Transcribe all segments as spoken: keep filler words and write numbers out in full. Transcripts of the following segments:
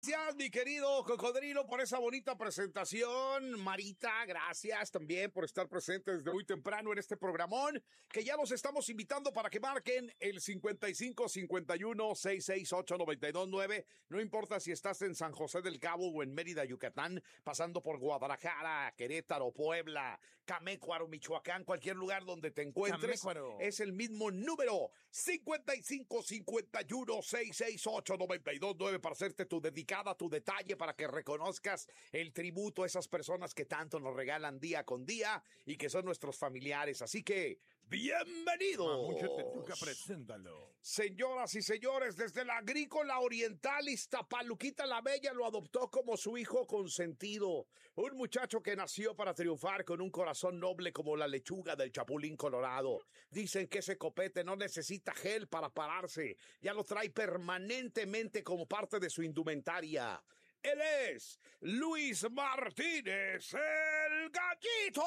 Gracias, mi querido Cocodrilo, por esa bonita presentación. Marita, gracias también por estar presente desde muy temprano en este programón, que ya los estamos invitando para que marquen el cincuenta y cinco cincuenta y uno sesenta y seis ocho noventa y dos nueve. No importa si estás en San José del Cabo o en Mérida, Yucatán, pasando por Guadalajara, Querétaro, Puebla, Camécuaro, Michoacán, cualquier lugar donde te encuentres. Camécuaro. Es el mismo número, cincuenta y cinco cincuenta y uno sesenta y seis ocho noventa y dos nueve, para hacerte tu dedicación, tu detalle, para que reconozcas el tributo a esas personas que tanto nos regalan día con día y que son nuestros familiares. Así que, ¡bienvenidos! Preséntalo. Señoras y señores, desde la Agrícola Oriental, Iztapaluquita la Bella lo adoptó como su hijo consentido. Un muchacho que nació para triunfar, con un corazón noble como la lechuga del Chapulín Colorado. Dicen que ese copete no necesita gel para pararse. Ya lo trae permanentemente como parte de su indumentaria. Él es Luis Martínez, el Gallito.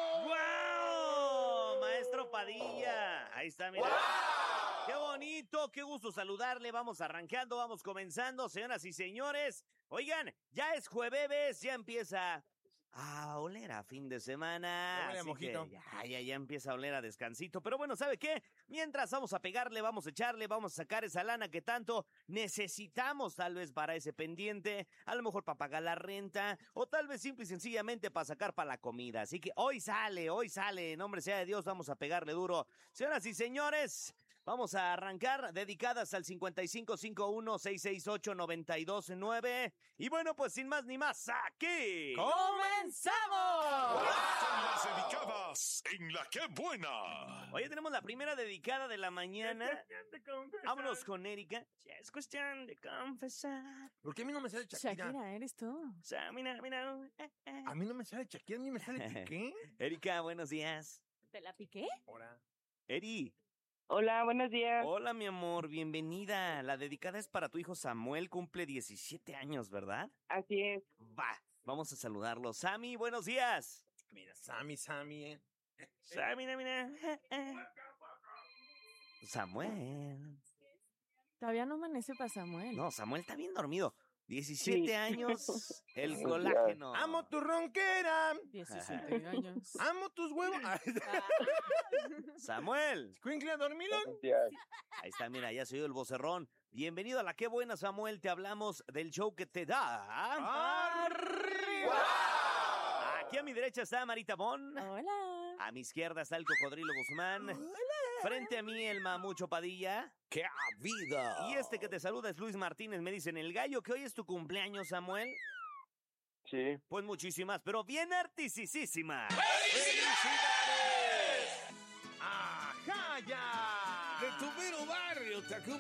¡Wow! Maestro Padilla. Ahí está, mira. ¡Wow! ¡Qué bonito! ¡Qué gusto saludarle! Vamos arrancando, vamos comenzando, señoras y señores. Oigan, ya es jueves, ya empieza a oler a fin de semana. Así que ya, ya, ya empieza a oler a descansito. Pero bueno, ¿sabe qué? Mientras vamos a pegarle, vamos a echarle, vamos a sacar esa lana que tanto necesitamos, tal vez para ese pendiente, a lo mejor para pagar la renta, o tal vez simple y sencillamente para sacar para la comida. Así que hoy sale, hoy sale, en nombre sea de Dios, vamos a pegarle duro. Señoras y señores, vamos a arrancar, dedicadas al cincuenta y cinco cincuenta y uno sesenta y seis ocho noventa y dos nueve. Y bueno, pues sin más ni más, aquí ¡comenzamos! Son las dedicadas en La Qué Buena. Hoy tenemos la primera dedicada de la mañana. Vámonos con Erika. Ya es cuestión de confesar. ¿Por qué a mí no me sale Shakira? Shakira, eres tú. O sea, mira, mira. Eh, eh. A mí no me sale Shakira, a mí me sale Piqué. Erika, buenos días. ¿Te la piqué? Hola. Eri. Hola, buenos días. Hola, mi amor, bienvenida. La dedicada es para tu hijo Samuel, cumple diecisiete años, ¿verdad? Así es. Va, vamos a saludarlo. Sammy, buenos días. Mira, Sammy, Sammy. Eh. Sammy, mira, mira. Eh, eh. Samuel. Todavía no amanece para Samuel. No, Samuel está bien dormido. diecisiete Sí. años, el colágeno. Amo tu ronquera. diecisiete años. Amo tus huevos. Samuel. Escuincle, dormilón. Ahí está, mira, ya se oído el vocerrón. Bienvenido a La Qué Buena, Samuel. Te hablamos del show que te da ¡Arriba! Aquí a mi derecha está Marita Bon. Hola. A mi izquierda está el Cocodrilo Guzmán. Hola. Frente a mí el Mamucho Padilla. ¡Qué vida! Y este que te saluda es Luis Martínez. Me dicen, el gallo, que hoy es tu cumpleaños, Samuel. Sí. Pues muchísimas, pero bien artisísimas. ¡Felicidades! ¡Ajá, ya! De tu mero barrio, te